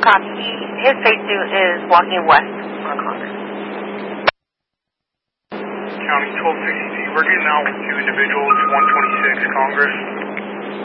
Copy. His spacesuit is walking west on Congress. County 1260, we're getting out with 2 individuals, 126 Congress.